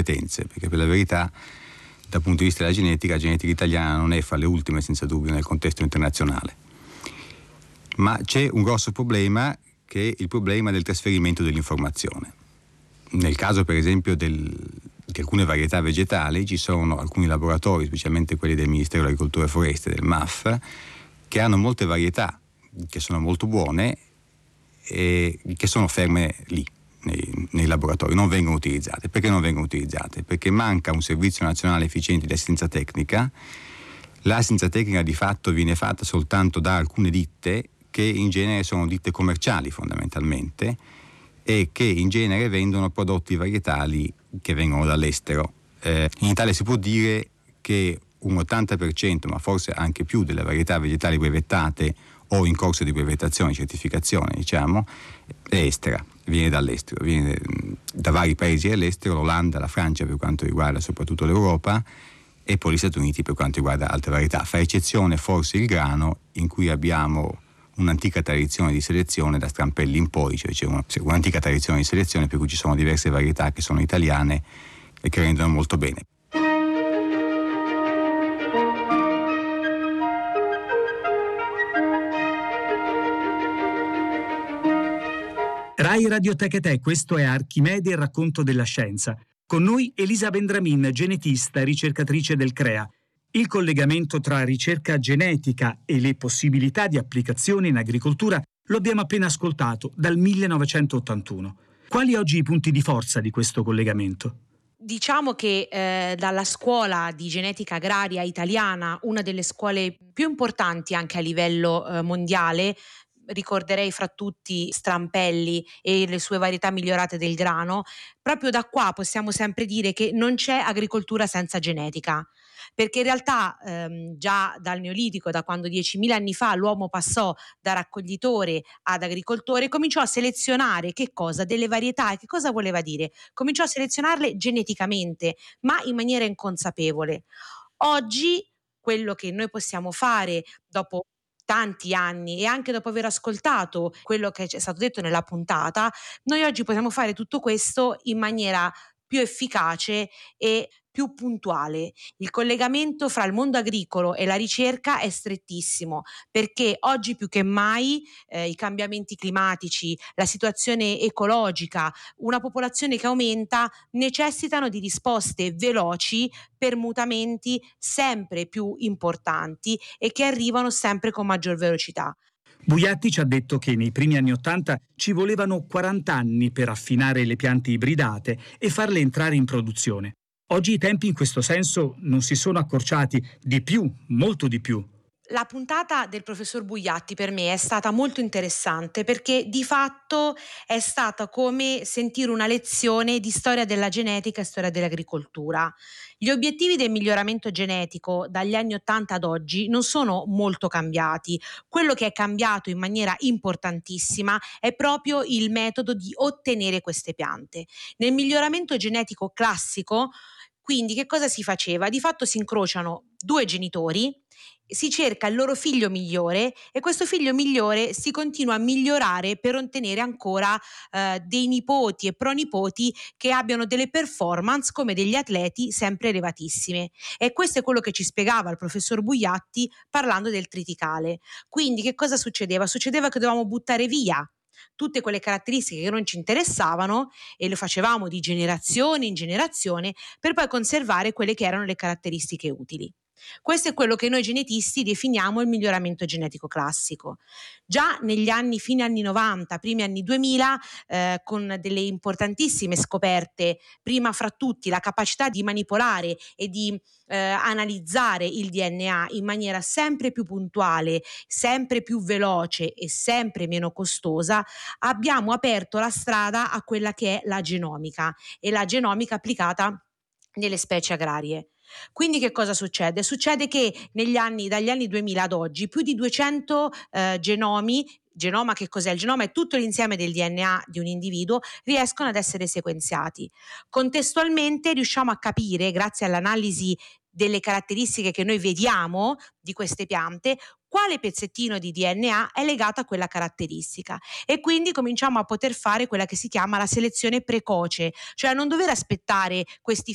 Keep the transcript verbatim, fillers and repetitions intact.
competenze, perché per la verità dal punto di vista della genetica, la genetica italiana non è fra le ultime senza dubbio nel contesto internazionale. Ma c'è un grosso problema, che è il problema del trasferimento dell'informazione. Nel caso per esempio del, di alcune varietà vegetali ci sono alcuni laboratori, specialmente quelli del Ministero dell'Agricoltura e Foreste, del M A F, che hanno molte varietà che sono molto buone e che sono ferme lì nei, nei laboratori, non vengono utilizzate. Perché non vengono utilizzate? Perché manca un servizio nazionale efficiente di assistenza tecnica. L'assistenza tecnica di fatto viene fatta soltanto da alcune ditte, che in genere sono ditte commerciali fondamentalmente, e che in genere vendono prodotti varietali che vengono dall'estero. Eh, in Italia si può dire che un ottanta per cento, ma forse anche più, delle varietà vegetali brevettate o in corso di brevettazione e certificazione, diciamo, è estera, viene dall'estero, viene da vari paesi all'estero, l'Olanda, la Francia per quanto riguarda soprattutto l'Europa, e poi gli Stati Uniti per quanto riguarda altre varietà. Fa eccezione forse il grano, in cui abbiamo un'antica tradizione di selezione da Strampelli in poi, cioè c'è una, un'antica tradizione di selezione per cui ci sono diverse varietà che sono italiane e che rendono molto bene. Rai Radioteca Te, questo è Archimede, il racconto della scienza. Con noi Elisa Vendramin, genetista, ricercatrice del CREA. Il collegamento tra ricerca genetica e le possibilità di applicazione in agricoltura lo abbiamo appena ascoltato dal millenovecentottantuno. Quali oggi i punti di forza di questo collegamento? Diciamo che eh, dalla scuola di genetica agraria italiana, una delle scuole più importanti anche a livello eh, mondiale, ricorderei fra tutti Strampelli e le sue varietà migliorate del grano, proprio da qua possiamo sempre dire che non c'è agricoltura senza genetica. Perché in realtà ehm, già dal Neolitico, da quando diecimila anni fa l'uomo passò da raccoglitore ad agricoltore, cominciò a selezionare che cosa? Delle varietà. E che cosa voleva dire? Cominciò a selezionarle geneticamente, ma in maniera inconsapevole. Oggi quello che noi possiamo fare dopo tanti anni e anche dopo aver ascoltato quello che è stato detto nella puntata, noi oggi possiamo fare tutto questo in maniera più efficace e più puntuale. Il collegamento fra il mondo agricolo e la ricerca è strettissimo, perché oggi più che mai eh, i cambiamenti climatici, la situazione ecologica, una popolazione che aumenta necessitano di risposte veloci per mutamenti sempre più importanti e che arrivano sempre con maggior velocità. Buiatti ci ha detto che nei primi anni Ottanta ci volevano quaranta anni per affinare le piante ibridate e farle entrare in produzione. Oggi i tempi in questo senso non si sono accorciati, di più, molto di più. La puntata del professor Buiatti per me è stata molto interessante perché di fatto è stata come sentire una lezione di storia della genetica e storia dell'agricoltura. Gli obiettivi del miglioramento genetico dagli anni Ottanta ad oggi non sono molto cambiati. Quello che è cambiato in maniera importantissima è proprio il metodo di ottenere queste piante. Nel miglioramento genetico classico, quindi che cosa si faceva? Di fatto si incrociano due genitori, si cerca il loro figlio migliore e questo figlio migliore si continua a migliorare per ottenere ancora eh, dei nipoti e pronipoti che abbiano delle performance come degli atleti sempre elevatissime. E questo è quello che ci spiegava il professor Buiatti parlando del triticale. Quindi che cosa succedeva? Succedeva che dovevamo buttare via tutte quelle caratteristiche che non ci interessavano e lo facevamo di generazione in generazione per poi conservare quelle che erano le caratteristiche utili. Questo è quello che noi genetisti definiamo il miglioramento genetico classico. Già negli anni, fine anni novanta, primi anni duemila, eh, con delle importantissime scoperte, prima fra tutti la capacità di manipolare e di eh, analizzare il D N A in maniera sempre più puntuale, sempre più veloce e sempre meno costosa, abbiamo aperto la strada a quella che è la genomica e la genomica applicata nelle specie agrarie. Quindi che cosa succede? Succede che negli anni, dagli anni duemila ad oggi, più di duecento eh, genomi, genoma che cos'è? Il genoma è tutto l'insieme del D N A di un individuo, riescono ad essere sequenziati. Contestualmente riusciamo a capire, grazie all'analisi delle caratteristiche che noi vediamo di queste piante, quale pezzettino di D N A è legato a quella caratteristica e quindi cominciamo a poter fare quella che si chiama la selezione precoce, cioè a non dover aspettare questi